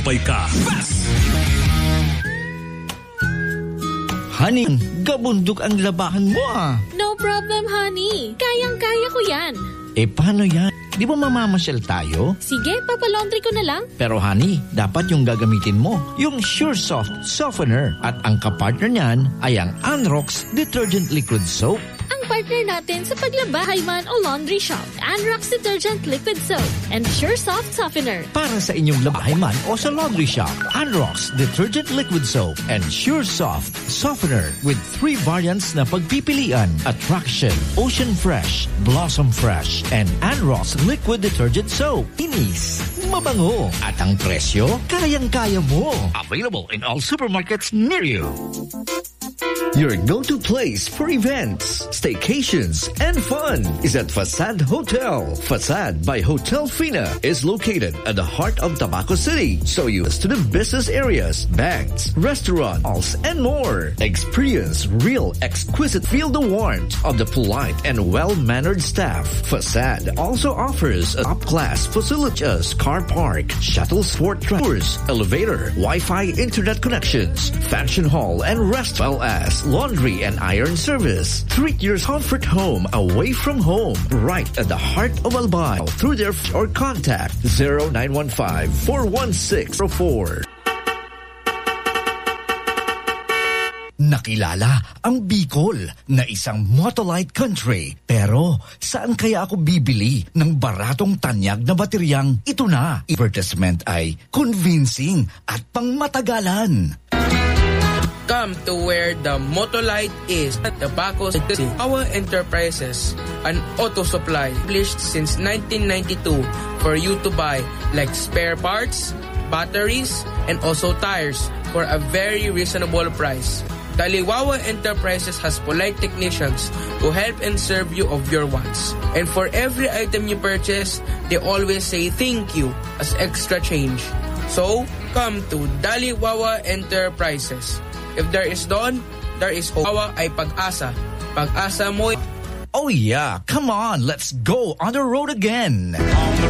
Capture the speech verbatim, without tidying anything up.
Pay ka. Fast! Honey, gabundok ang labahan mo ah. No problem, honey. Kayang-kaya ko yan. Eh, paano yan? Di ba mamamasyal tayo? Sige, papalaundry ko na lang. Pero honey, dapat yung gagamitin mo, yung Sure Soft Softener. At ang kapartner niyan ay ang Anrox Detergent Liquid Soap. Ang partner natin sa paglabahay man o laundry shop, Anrox Detergent Liquid Soap and Sure Soft Softener. Para sa inyong labahay man o sa laundry shop, Anrox Detergent Liquid Soap and Sure Soft Softener with three variants na pagpipilian: Attraction, Ocean Fresh, Blossom Fresh, and Anrox Liquid Detergent Soap. Inis, mabango, at ang presyo, kayang-kaya mo. Available in all supermarkets near you. Your go-to place for events, staycations, and fun is at Facade Hotel. Facade by Hotel Fina is located at the heart of Tabaco City, so you to the business areas, banks, restaurants, and more. Experience real exquisite feel the warmth of the polite and well-mannered staff. Facade also offers a top-class facilities, car park, shuttle sport tours, elevator, Wi-Fi internet connections, function hall, and rest, well as laundry and iron service. Treat your comfort home away from home right at the heart of Albay through their f- or contact zero nine one five, four one six zero four. Nakilala ang Bicol na isang motolite country. Pero saan kaya ako bibili ng baratong tanyag na bateryang ito na? Advertisement ay convincing at pangmatagalan. Come to where the Motolite is at Tabaco City. Our Enterprises, an auto supply established since nineteen ninety-two for you to buy like spare parts, batteries, and also tires for a very reasonable price. Taliwawa Enterprises has polite technicians who help and serve you of your wants. And for every item you purchase, they always say thank you as extra change. So, come to Daliwawa Enterprises. If there is dawn, there is hope. Wawa ay pag-asa. Pag-asa mo. Oh yeah, come on, let's go on the road again. On the